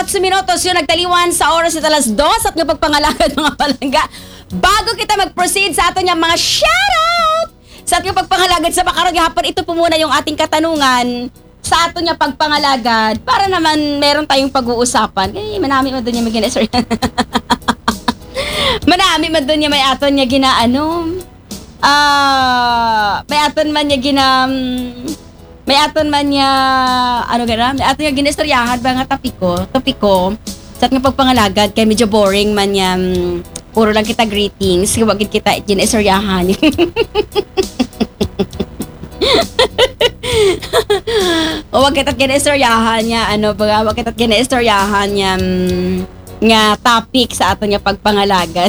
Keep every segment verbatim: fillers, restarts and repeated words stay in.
otso minutos yung nagtaliwan sa oras at alas dos at nga pagpangalagad mga palangga. Bago kita mag-proceed sa ato niya mga shoutout sa ating pagpangalagad sa makarong hapon, ito po muna yung ating katanungan sa ato niya pagpangalagad para naman meron tayong pag-uusapan. Eh, manami mo doon niya may gina, sorry. manami mo doon niya may ato niya ginaano. Ah, uh, may aton man niya gina may aton man niya ano gana, may aton niya ginistoryahan ba nga topiko, topiko sa ating pagpangalagad kay medyo boring man niya. Um, puro lang kita greetings, wag kita ginistoryahan. O wag kita ginistoryahan niya ano ba, wag kita ginistoryahan niya um, nga topic sa aton niya pagpangalagad.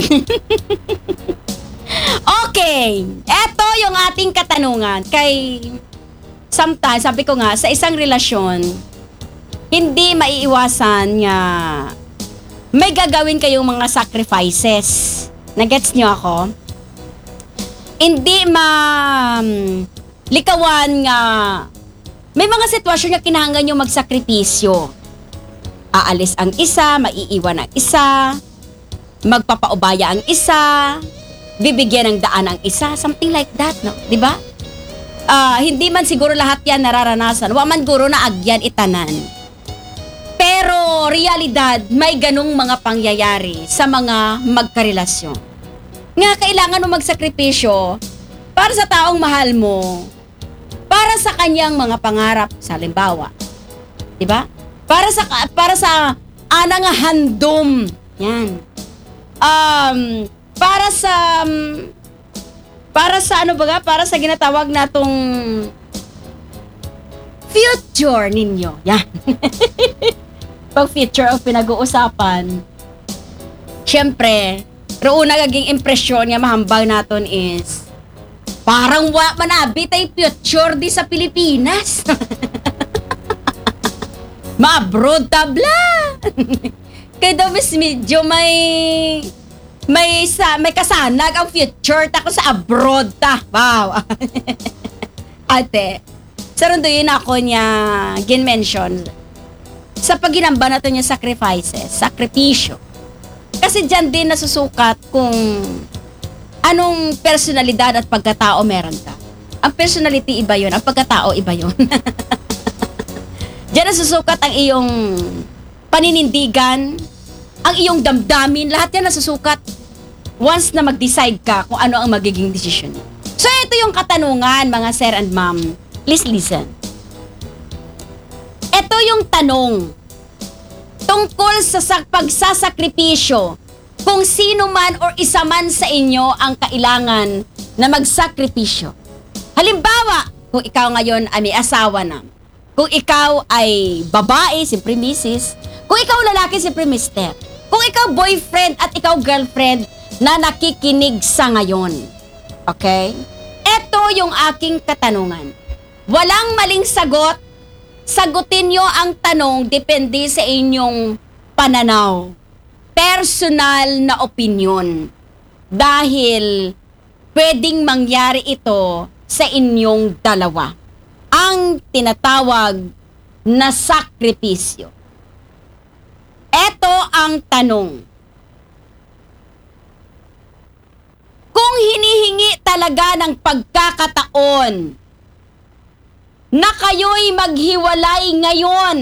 Okay, eto yung ating katanungan. Kay sometimes, sabi ko nga, sa isang relasyon, hindi maiiwasan nga may gagawin kayong mga sacrifices. Nagets nyo ako? Hindi ma likawan nga may mga sitwasyon nga kinahanglan nyo magsakripisyo. Aalis ang isa, maiiwan ang isa, magpapaubaya ang isa, bibigyan ng daan ang isa, something like that, no? 'Di ba? Uh, hindi man siguro lahat 'yan nararanasan. Wa man guro na agyan itanan. Pero realidad, may ganung mga pangyayari sa mga magkarelasyon. Nga kailangan mo magsakripisyo para sa taong mahal mo, para sa kanyang mga pangarap, sa halimbawa. 'Di ba? Para sa para sa anang handom. Yan. Um Para sa um, para sa ano baga, para sa ginatawag natong future ninyo. Yan. Pag future ang pinag-uusapan, syempre, roon na gaging impresyon nga mahambang naton is parang wa manabi tay future di sa Pilipinas. Ma-abroad tabla. Kaya daw mas medyo may May sa may kasanag ang future ta ko sa abroad ta. Wow. Ate, sa rondo yun ako niya gin-mention sa paginamba nato niya sacrifices, sakripisyo. Kasi diyan din nasusukat kung anong personalidad at pagkatao meron ka. Ang personality iba yun, ang pagkatao iba yun. Diyan nasusukat ang iyong paninindigan, ang iyong damdamin, lahat yan nasusukat once na mag-decide ka kung ano ang magiging desisyon mo. So, ito yung katanungan, mga sir and ma'am. Please listen. Ito yung tanong tungkol sa pagsasakripisyo. Kung sino man or isa man sa inyo ang kailangan na magsakripisyo. Halimbawa, kung ikaw ngayon ay may asawa na. Kung ikaw ay babae, siyempre misis. Kung ikaw lalaki, siyempre mister. Kung ikaw boyfriend at ikaw girlfriend na nakikinig sa ngayon. Okay? Ito yung aking katanungan. Walang maling sagot. Sagutin nyo ang tanong depende sa inyong pananaw. Personal na opinion. Dahil pwedeng mangyari ito sa inyong dalawa. Ang tinatawag na sakripisyo. Ito ang tanong. Kung hinihingi talaga ng pagkakataon na kayo'y maghiwalay ngayon,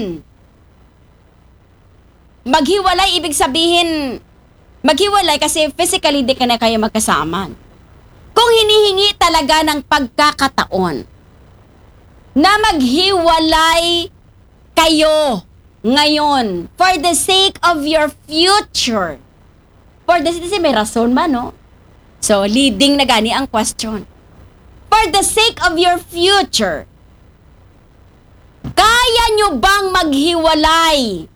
maghiwalay ibig sabihin, maghiwalay kasi physically di ka na kayo magkasama. Kung hinihingi talaga ng pagkakataon na maghiwalay kayo ngayon for the sake of your future, for the sake, may rason man, no? So, leading na gani ang question. For the sake of your future, kaya nyo bang maghiwalay?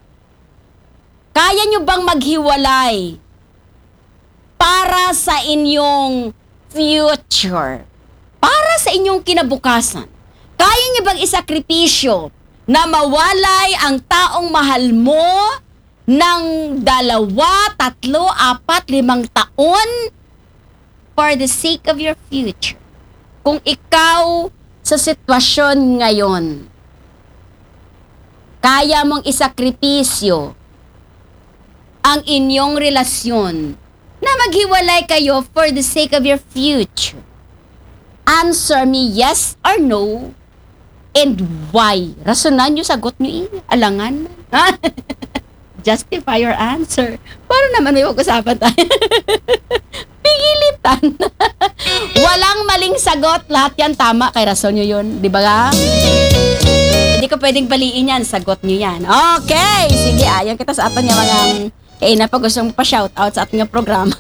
Kaya nyo bang maghiwalay para sa inyong future? Para sa inyong kinabukasan? Kaya nyo bang isakripisyo na mawalay ang taong mahal mo ng dalawa, tatlo, apat, limang taon for the sake of your future? Kung ikaw sa sitwasyon ngayon, kaya mong isakripisyo ang inyong relasyon na maghiwalay kayo for the sake of your future? Answer me yes or no, and why? Rasonan nyo, sagot nyo eh. Alangan. Justify your answer. Para naman may pag-usapan tayo. Pigilitan. Walang maling sagot. Lahat yan tama. Kay rason nyo yun. Di ba ga? Hindi ko pwedeng baliin yan. Sagot nyo yan. Okay. Sige, ayan kita sa atin yung mga eh, na pag gusto mong pa-shoutout sa ating programa.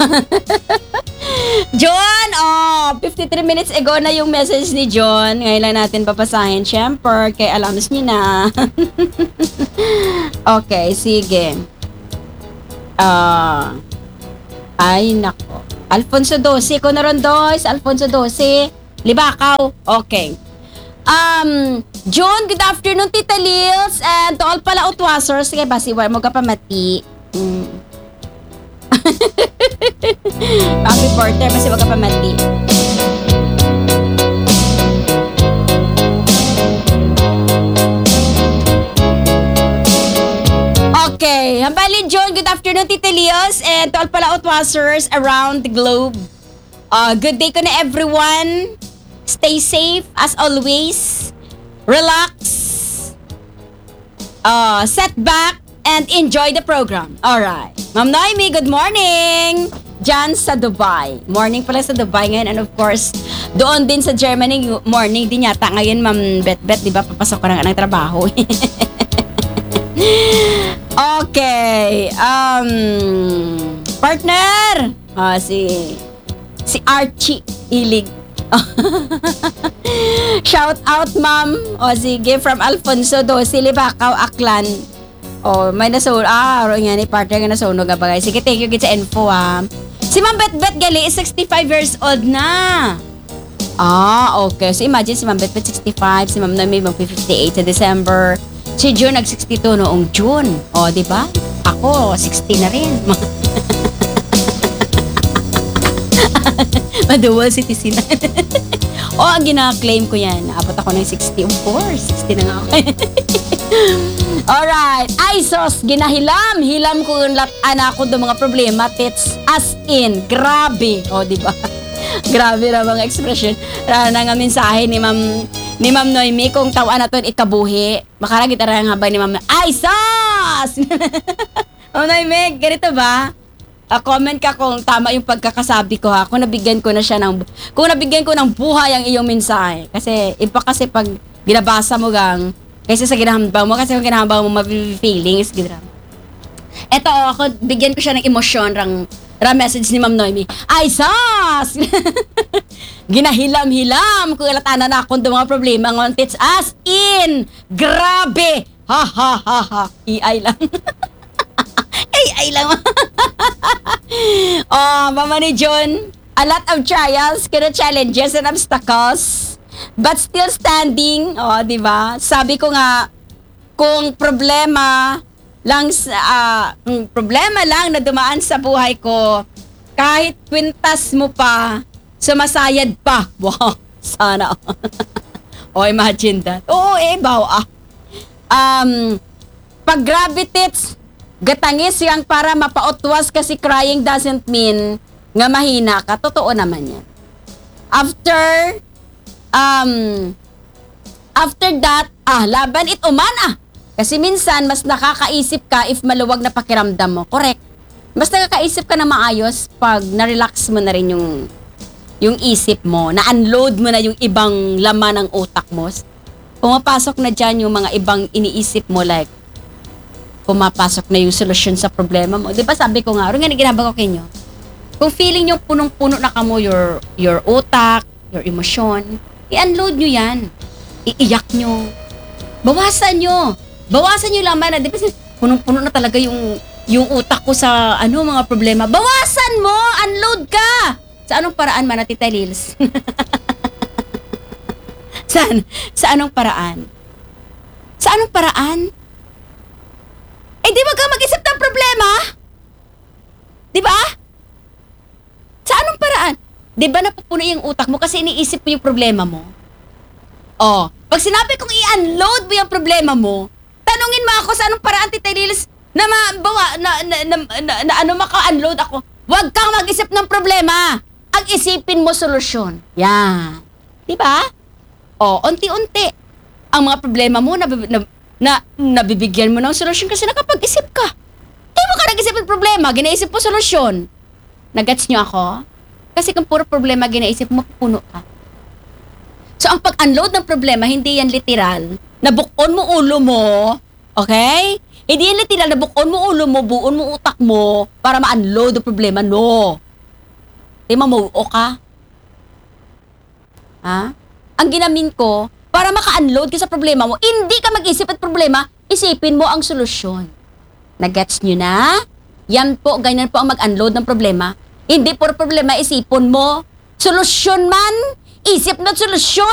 John, oh, fifty-three minutes ago na yung message ni John. Ngayon lang natin papasahin. Siyempre, kay alams niyo na. Okay, sige. Ah, uh, ay, nako. Alfonso Doce, ko na ron dos. Alfonso Doce, Libakaw. Okay. Um, John, good afternoon, Tita Lils. And to all pala utwasers. Sige, basi, wala mo ka pamati. Mm. Ang reporter, basi, wag ka pamati. Okay. Hambali, John. Good afternoon, Tita Leos. And to all pala outwasers around the globe. Uh, good day ko na everyone. Stay safe as always. Relax. Uh, set back and enjoy the program. Alright. Ma'am Noemi, good morning. Diyan sa Dubai. Morning pala sa Dubai ngayon. And of course, doon din sa Germany, morning din yata. Ngayon, Ma'am Bet-Bet, di ba? Papasok ko na ng trabaho. Okay. Um, partner. Oh, si si Archie Ilig. Shout out, ma'am. O sige, from Alfonso Doce, Libakaw, Aklan. O, may nasunog. Ah, ro nga ni partner nga nasunog nga bagay. Sige, thank you gid sa info, ha. Si Ma'am Bet Bet gali is sixty-five years old na. Ah, okay. So imagine si Ma'am Bet Bet sixty-five, si Ma'am Noemi mag-fifty-eight sa December. Si June nag-sixty-two noong June. O, di ba? Ako, sixty na rin. Madual citizen. O, ang gina-claim ko yan. Naabot ako ng sixty. Of course, sixty na nga ako. Alright. Ay, sos, ginahilam. Hilam ko yung lat anak ko do mga problema. Tits as in. Grabe. O, di ba? Grabe na mga expression. Rana nga mensahe ni Ma'am ni Ma'am Noemi kung tawaan na to ikabuhi. Makaragit arang habang ni Ma'am Noemi. Ay, sos! Ma'am Noemi, ganito ba? Uh, comment ka kung tama yung pagkakasabi ko, ha. Kung nabigyan ko na siya ng kung nabigyan ko ng buhay ang iyong mensahe. Kasi iba kasi pag ginabasa mo gang kaysa sa ginahambang mo, kasi kung ginahambang mo mafe-feelings gitra. Eto, oh, ako bigyan ko siya ng emosyon rang ra message ni Ma'am Noemi. Ay, sas! Ginahilam-hilam kung ilatanan na akong mga problema ngon tits as in. Grabe! Ha ha ha ha. I ay lang. Ay ay lang. Oh, Mama ni John, a lot of trials, kind of challenges and obstacles, but still standing. Oh, di ba? Sabi ko nga, kung problema lang, uh, kung problema lang na dumaan sa buhay ko, kahit kwintas mo pa, sumasayad pa. Wow, sana. Oh, imagine that. Oo, eh, bawa. Um, pag gravitates, gatangis yang para mapautwas kasi crying doesn't mean nga mahina ka. Totoo naman yan. After, um, after that, ah, laban it uman ah. Kasi minsan, mas nakakaisip ka if maluwag na pakiramdam mo. Correct. Mas nakakaisip ka na maayos pag na-relax mo na rin yung, yung isip mo. Na-unload mo na yung ibang laman ng utak mo. Pumapasok na dyan yung mga ibang iniisip mo like, pumapasok na yung solusyon sa problema mo. Di ba sabi ko nga, rin nga ginabag ko kinyo, kung feeling nyo punong-puno na kamo your, your utak, your emosyon, i-unload nyo yan. Iiyak nyo. Bawasan nyo. Bawasan nyo laman na, di ba punong-puno na talaga yung, yung utak ko sa ano mga problema. Bawasan mo! Unload ka! Sa anong paraan man, Tita Lils? Saan? Sa anong paraan? Sa anong paraan? Eh, di ba ka mag-isip ng problema? Di ba? Sa anong paraan? Di ba napupuno yung utak mo kasi iniisip mo yung problema mo? Oh, pag sinabi kong i-unload mo yung problema mo, tanungin mo ako sa anong paraan, Tita Lilis, na mabawa, na, na, na, na, na ano, maka-unload ako. Huwag kang mag-isip ng problema. Ang isipin mo solusyon. Yan. Diba? O, unti-unti. Ang mga problema mo, na, na, na, nabibigyan mo ng solusyon kasi nakapag-isip ka. Eh, mo ka nag-isip ng problema, ginaisip mo solusyon. Nagets nyo ako? Kasi kung puro problema ginaisip mo, pupuno ka. So, ang pag-unload ng problema, hindi yan literal. Nabukon mo ulo mo, okay? Hindi yan literal, nabukon mo ulo mo, buon mo utak mo para ma-unload ang problema. No. Di mamuo ka. Ha? Ang ginamin ko, para maka-unload ka sa problema mo, hindi ka mag-isip at problema, isipin mo ang solusyon. Nagets nyo na? Yan po, ganyan po ang mag-unload ng problema. Hindi puro problema, isipon mo. Solusyon man, isip na solusyon.